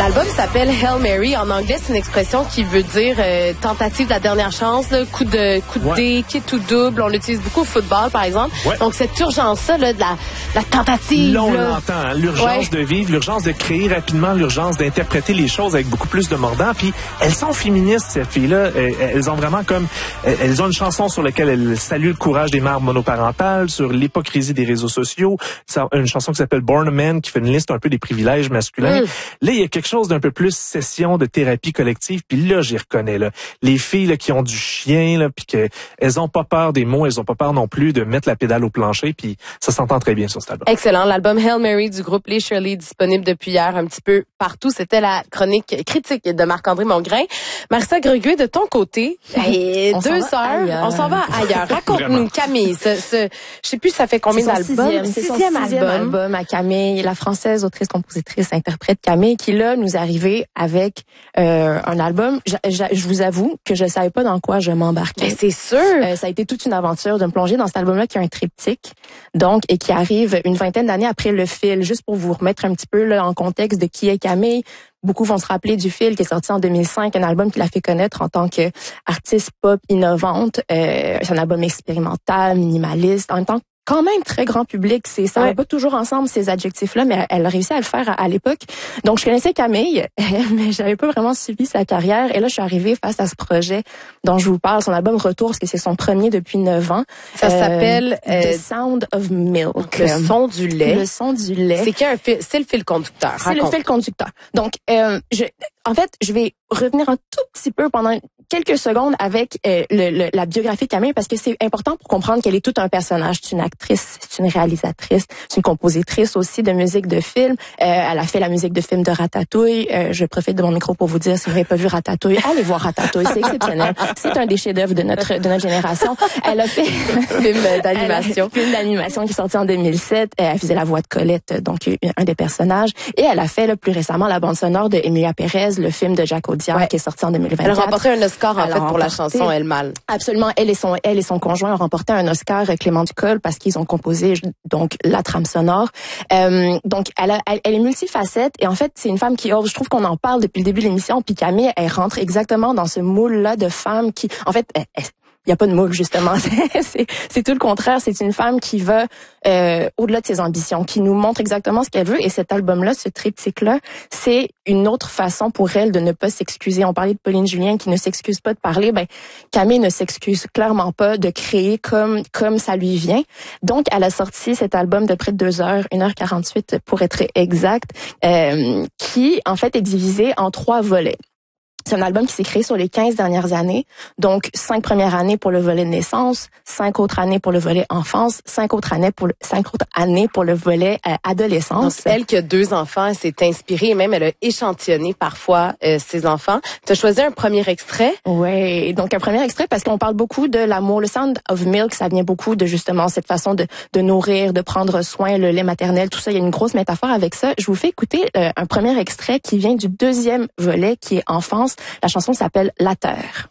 L'album s'appelle Hail Mary. En anglais, c'est une expression qui veut dire tentative de la dernière chance, là, coup de dé, kit ou double. On l'utilise beaucoup au football, par exemple. Ouais. Donc, cette urgence-là, là, de la tentative. Là, on l'entend. Hein? L'urgence de vivre, l'urgence de créer rapidement, l'urgence d'interpréter les choses avec beaucoup plus de mordant. Puis, elles sont féministes, ces filles-là. Elles ont vraiment comme... Elles ont une chanson sur laquelle elles saluent le courage des mères monoparentales, sur l'hypocrisie des réseaux sociaux. Une chanson qui s'appelle Born a Man, qui fait une liste un peu des privilèges masculins. Là, il y a quelque chose d'un peu plus session de thérapie collective, puis là, j'y reconnais, là. Les filles, là, qui ont du chien, là, puis qu'elles ont pas peur des mots, elles ont pas peur non plus de mettre la pédale au plancher, puis ça s'entend très bien sur cet album. Excellent. L'album Hail Mary du groupe Les Shirley, disponible depuis hier un petit peu partout. C'était la chronique critique de Marc-André Mongrain. Marissa Greguet, de ton côté, 2 heures, on s'en va ailleurs. Raconte-nous, Camille, je sais plus ça fait combien d'albums? C'est son sixième album à Camille, la française, autrice, compositrice, interprète Camille, qui là nous arrivait avec un album. Je vous avoue que je savais pas dans quoi je m'embarquais. Mais c'est sûr. Ça a été toute une aventure de me plonger dans cet album-là qui a un triptyque, donc, et qui arrive une vingtaine d'années après Le Fil, juste pour vous remettre un petit peu là en contexte de qui est Camille. Beaucoup vont se rappeler du Fil qui est sorti en 2005, un album qui l'a fait connaître en tant qu'artiste pop innovante. C'est un album expérimental, minimaliste, en même temps quand même très grand public. Ça va pas toujours ensemble ces adjectifs-là, mais elle a réussi à le faire à l'époque. Donc je connaissais Camille, mais j'avais pas vraiment suivi sa carrière. Et là, je suis arrivée face à ce projet dont je vous parle, son album Retour, parce que c'est son premier depuis 9 ans. Ça s'appelle The Sound of Milk. Le son du lait. Le son du lait. C'est le fil conducteur. C'est le fil conducteur. Donc, je vais revenir un tout petit peu pendant quelques secondes avec la biographie de Camille, parce que c'est important pour comprendre qu'elle est tout un personnage. C'est une actrice, c'est une réalisatrice, c'est une compositrice aussi de musique de film. Elle a fait la musique de film de Ratatouille. Je profite de mon micro pour vous dire, si vous n'avez pas vu Ratatouille, allez voir Ratatouille, c'est exceptionnel. C'est un des chefs-d'œuvre de notre génération. Elle a fait film d'animation qui est sorti en 2007. Elle faisait la voix de Colette, donc un des personnages. Et elle a fait là, plus récemment la bande sonore de Emilia Pérez, le film de Jacques Audiard qui est sorti en 2024. Elle a remporté un Oscar en fait pour la chanson Elle Mal. Absolument, elle et son conjoint ont remporté un Oscar, Clément Ducol, parce qu'ils ont composé donc la trame sonore. Donc elle est multifacette, et en fait c'est une femme qui ose. Je trouve qu'on en parle depuis le début de l'émission, puis Camille, elle rentre exactement dans ce moule-là de femme qui, en fait, il y a pas de moule, justement. C'est tout le contraire. C'est une femme qui va au-delà de ses ambitions, qui nous montre exactement ce qu'elle veut. Et cet album-là, ce triptyque-là, c'est une autre façon pour elle de ne pas s'excuser. On parlait de Pauline Julien qui ne s'excuse pas de parler. Ben, Camille ne s'excuse clairement pas de créer comme ça lui vient. Donc, elle a sorti cet album de près de 2 heures, 1h48 pour être exact, qui, en fait, est divisé en 3 volets. C'est un album qui s'est créé sur les 15 dernières années. Donc, 5 premières années pour le volet naissance, 5 autres années pour le volet enfance, 5 autres années pour le volet adolescence. Donc, elle qui a 2 enfants, elle s'est inspirée et même elle a échantillonné parfois ses enfants. Tu as choisi un premier extrait? Oui, donc un premier extrait parce qu'on parle beaucoup de l'amour. Le Sound of Milk, ça vient beaucoup de justement cette façon de nourrir, de prendre soin, le lait maternel, tout ça. Il y a une grosse métaphore avec ça. Je vous fais écouter un premier extrait qui vient du 2e volet qui est enfance. La chanson s'appelle La Terre.